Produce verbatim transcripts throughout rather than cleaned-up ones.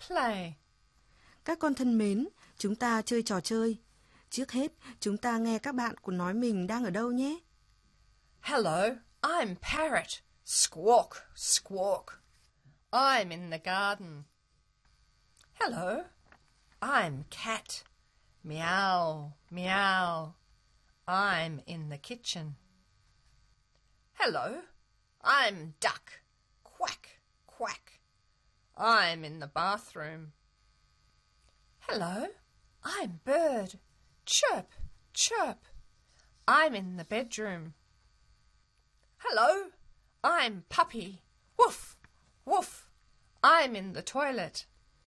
play. Các con thân mến, chúng ta chơi trò chơi. Trước hết, chúng ta nghe các bạn của nói mình đang ở đâu nhé. Hello, I'm Parrot. Squawk, squawk. I'm in the garden. Hello, I'm Cat. Meow, meow. I'm in the kitchen. Hello, I'm Duck. Quack, quack. I'm in the bathroom. Hello, I'm Bird. Chirp, chirp. I'm in the bedroom. Hello, I'm Puppy. Woof, woof. I'm in the toilet.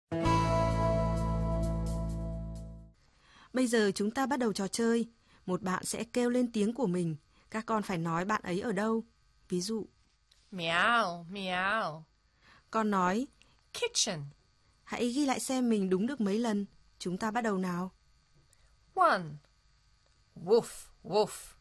Bây giờ chúng ta bắt đầu trò chơi. Một bạn sẽ kêu lên tiếng của mình. Các con phải nói bạn ấy ở đâu. Ví dụ, Meow, meow. con nói, Kitchen. hãy ghi lại xem mình đúng được mấy lần. Chúng ta bắt đầu nào. One. Woof, woof.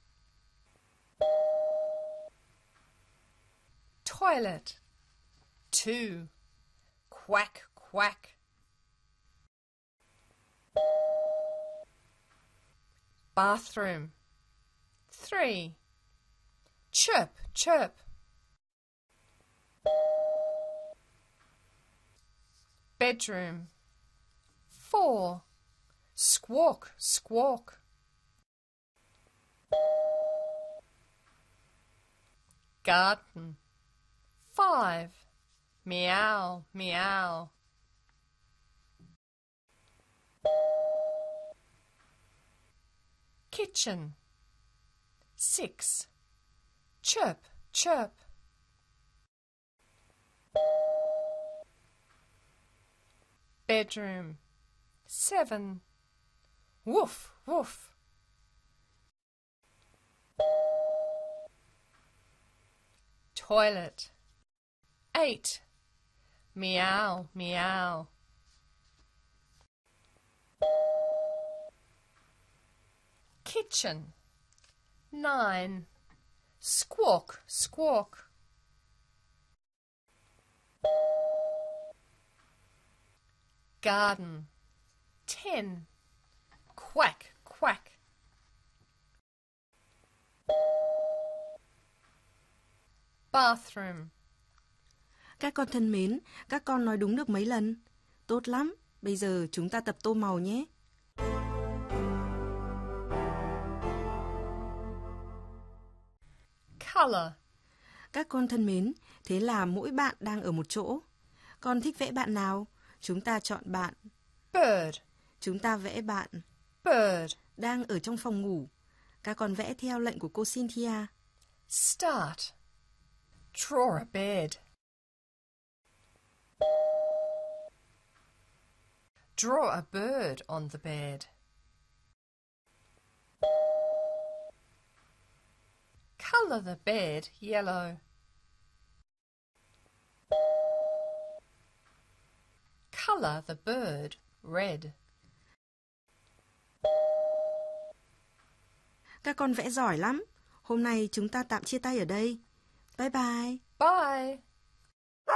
Toilet. Two. Quack, quack. Bathroom. Three. Chirp, chirp. Bedroom. Four. Squawk, squawk. Garden. Five. Meow, meow. Kitchen. Six. Chirp, chirp. Bedroom. Seven. Woof, woof. Toilet. Eight. Meow, meow. Kitchen. Nine. Squawk, squawk. Garden. Ten. Quack, quack. Bathroom. Các con thân mến, các con nói đúng được mấy lần? Tốt lắm, bây giờ chúng ta tập tô màu nhé. Color. Các con thân mến, thế là mỗi bạn đang ở một chỗ. Con thích vẽ bạn nào? Chúng ta chọn bạn Bird. Chúng ta vẽ bạn Bird. đang ở trong phòng ngủ. Các con vẽ theo lệnh của cô Cynthia. Start. Draw a bed. Draw a bird on the bed. Color the bed yellow. Color the bird red. Các con vẽ giỏi lắm. Hôm nay chúng ta tạm chia tay ở đây. Bye bye. Bye.